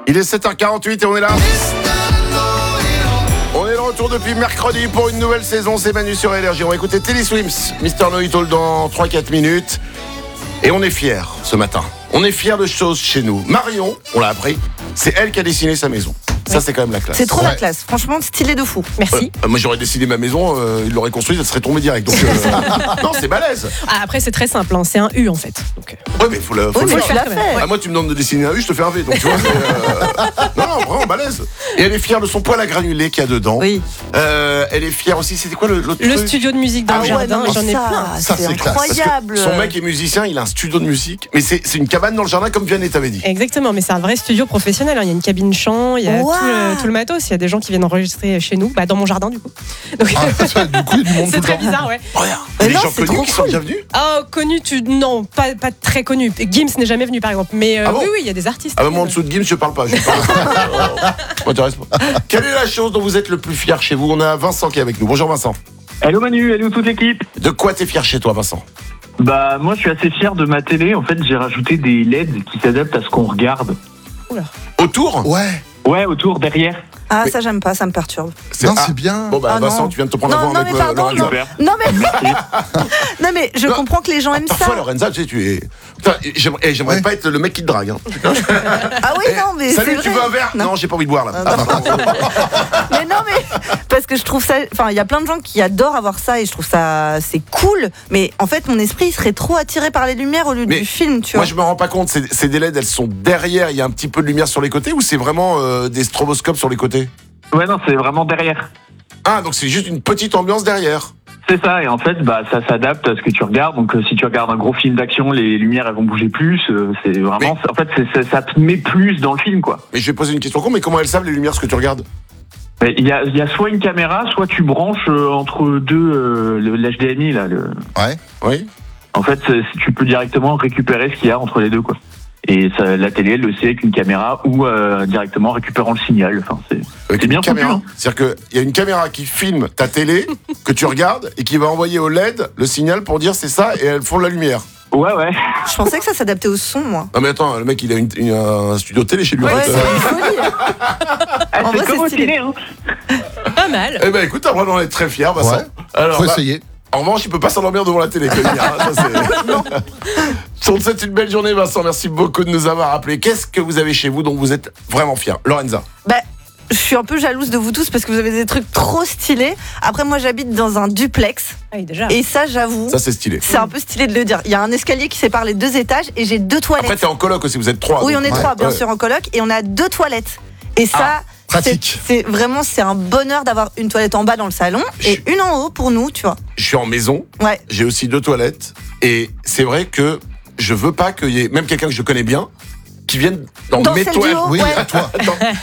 Il est 7h48 et on est là. On est de retour depuis mercredi pour une nouvelle saison. C'est Manu sur Énergie. On va écouter Teddy Swims, Mr. Know-It-All dans 3-4 minutes. Et on est fiers ce matin. On est fiers de choses chez nous. Marion, on l'a appris, c'est elle qui a dessiné sa maison. Ça, c'est quand même la classe. C'est trop la classe. Franchement, stylé de fou. Merci. Moi, j'aurais dessiné ma maison, il l'aurait construite, elle serait tombée direct. Donc, non, c'est balèze. Après, c'est très simple, hein, c'est un U en fait. Donc... Ouais, mais faut le mais tu faire. l'as fait. Ah, moi, tu me demandes de dessiner un U, je te fais un V. Donc, tu vois, non, vraiment balèze. Et elle est fière de son poêle à granulés qu'il y a dedans. Oui. Elle est fière aussi. C'était quoi l'autre Le truc studio de musique dans le jardin, non, j'en ai ça, plein. Ça, c'est classe. incroyable. Son mec est musicien, il a un studio de musique. Mais c'est une cabane dans le jardin, comme Vianney t'avait dit. Exactement, mais c'est un vrai studio professionnel. Il y a une cabine chant, il y a Wow. tout le matos. Il y a des gens qui viennent enregistrer chez nous, dans mon jardin du coup. Donc, Du coup, il y a du monde tout c'est le très temps. bizarre, ouais. Regarde, Mais les non, gens c'est connus trop qui sont cool. bienvenus. Ah, connu, non, pas très connu. Gims n'est jamais venu par exemple, mais Ah bon oui, il y a des artistes. Ah bah moi en dessous de Gims je parle pas, m'intéresse pas. Quelle est la chose dont vous êtes le plus fier chez vous? On a Vincent qui est avec nous. Bonjour Vincent. Hello Manu, hello toute l'équipe. De quoi t'es fier chez toi Vincent? Bah moi je suis assez fier de ma télé. En fait j'ai rajouté des LED qui s'adaptent à ce qu'on regarde. Autour? Ouais. Ouais, autour, derrière. Ah, Mais- ça, j'aime pas, ça me perturbe. Non, Ah, c'est bien. Bon bah Ah, Vincent non. tu viens de te prendre Non, avant non, avec mais pardon, Lorenza. non. Super. Non, mais, Merci. non, mais je Non. comprends que les gens aiment Parfois ça. Lorenza tu sais tu es... Putain, j'aimerais Ouais. pas être le mec qui te drague hein. Ah oui, non, mais c'est Salut vrai. tu veux un verre? Non j'ai pas envie de boire là. Ah, non. Mais non, mais parce que je trouve ça. Enfin, il y a plein de gens qui adorent avoir ça et je trouve ça c'est cool. Mais en fait, mon esprit il serait trop attiré par les lumières au lieu Mais du film, tu Moi vois. je me rends pas compte, ces LED elles sont derrière, il y a un petit peu de lumière sur les côtés ou c'est vraiment des stroboscopes sur les côtés? Ouais non, c'est vraiment derrière. Ah donc c'est juste une petite ambiance derrière. C'est ça, et en fait bah ça s'adapte à ce que tu regardes. Donc si tu regardes un gros film d'action, les lumières elles vont bouger plus. C'est vraiment, en fait ça te met plus dans le film quoi. Mais je vais poser une question con, mais comment elles savent les lumières ce que tu regardes? Il y a soit une caméra, soit tu branches entre deux l'HDMI là. Ouais. Oui. En fait tu peux directement récupérer ce qu'il y a entre les deux quoi. Et ça, la télé elle le sait avec une caméra ou directement récupérant le signal. Enfin Avec c'est une bien caméra. foutu, hein. C'est-à-dire qu'il y a une caméra qui filme ta télé, que tu regardes, et qui va envoyer au LED le signal pour dire c'est ça, et elles font de la lumière. Ouais. Je pensais que ça s'adaptait au son, moi. Non mais attends, le mec il a un studio télé chez lui. en Ouais, fait. c'est une folie. Ah, En c'est vrai, comme c'est au stylé. ciné, hein. Pas mal. Eh ben écoute, t'as le droit d'en être très fier, Vincent. Ouais. Alors, Faut bah, essayer. en revanche, il peut pas s'endormir devant la télé. Que dire, hein, ça, c'est... On te souhaite une belle journée, Vincent. Merci beaucoup de nous avoir appelés. Qu'est-ce que vous avez chez vous dont vous êtes vraiment fier, Lorenza? Bah, je suis un peu jalouse de vous tous parce que vous avez des trucs trop stylés. Après, moi, j'habite dans un duplex Ah oui, déjà. et ça, j'avoue, Ça c'est stylé. c'est un peu stylé de le dire. Il y a un escalier qui sépare les 2 étages et j'ai 2 toilettes. Après t'es en coloc aussi, vous êtes 3. Oui, on est 3, bien Ouais. sûr, en coloc, et on a 2 toilettes. Et ça, pratique. c'est un bonheur d'avoir une toilette en bas dans le salon et une en haut pour nous, tu vois. Je suis en maison, Ouais. j'ai aussi 2 toilettes, et c'est vrai que je veux pas qu'il y ait même quelqu'un que je connais bien qui vienne dans Dans mes celle toilettes. du haut, Oui, ouais. à toi. Dans-